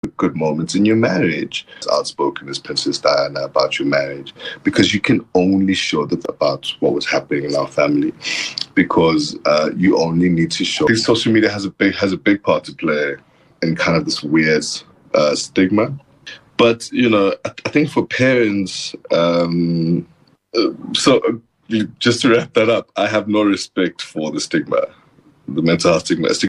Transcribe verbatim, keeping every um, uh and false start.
good moments in your marriage. As outspoken as Princess Diana about your marriage, because you can only show them about what was happening in our family, because uh, you only need to show. I think social media has a big has a big part to play in kind of this weird uh, stigma. But you know, I, I think for parents, um, uh, so uh, just to wrap that up, I have no respect for the stigma, the mental health stigma.